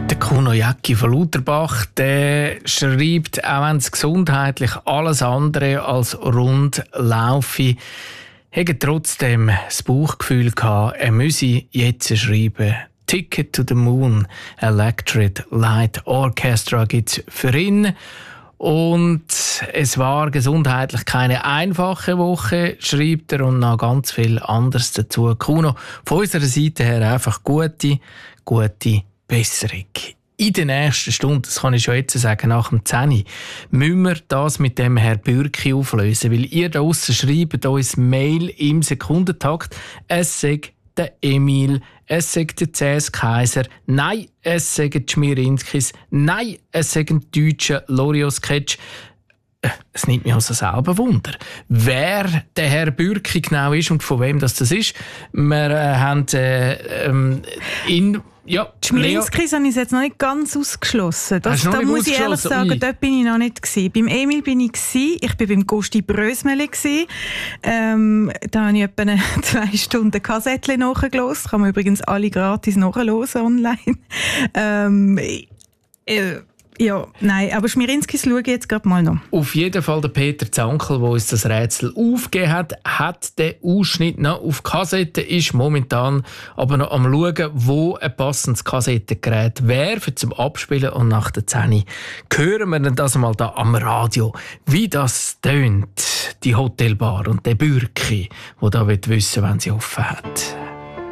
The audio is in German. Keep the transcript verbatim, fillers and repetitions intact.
Der Kuno Jäcki von Lauterbach, der schreibt, auch wenn es gesundheitlich alles andere als rund laufe, hat trotzdem das Bauchgefühl gehabt, er müsse jetzt schreiben. Ticket to the Moon, Electric Light Orchestra gibt es für ihn. Und es war gesundheitlich keine einfache Woche, schreibt er, und noch ganz viel anderes dazu. Kuno, von unserer Seite her einfach gute, gute Besserung. In der nächsten Stunde, das kann ich schon jetzt sagen, nach dem zehn, müssen wir das mit dem Herrn Bürki auflösen, weil ihr da draussen schreibt uns Mail im Sekundentakt, es sei der Emil, es sei der C S Kaiser, nein, es sei die Schmierinskis, nein, es sei ein deutscher Loriot-Sketch. Es nimmt mich also selber Wunder, wer der Herr Bürki genau ist und von wem das, das ist. Wir äh, haben äh, ähm, in ja, die Schmierinskis habe ich jetzt noch nicht ganz ausgeschlossen. Das, da muss ich ehrlich sagen, Ui. dort bin ich noch nicht gewesen. Beim Emil bin ich gewesen. Ich bin beim Gusti Brösmeli gewesen. Ähm, da habe ich etwa eine zwei Stunden Kassettchen nachgelassen. Kann man übrigens alle gratis nachhören online. ähm, äh, Ja, nein, aber Schmierinskis schaue ich jetzt gerade mal noch. Auf jeden Fall der Peter Zankel, der uns das Rätsel aufgegeben hat, hat den Ausschnitt noch auf Kassette, ist momentan aber noch am schauen, wo ein passendes Kassettengerät wäre für zum Abspielen, und nach der zehn hören wir dann das mal da am Radio, wie das tönt, die Hotelbar und der Bürki, der da wissen will, wenn sie offen hat.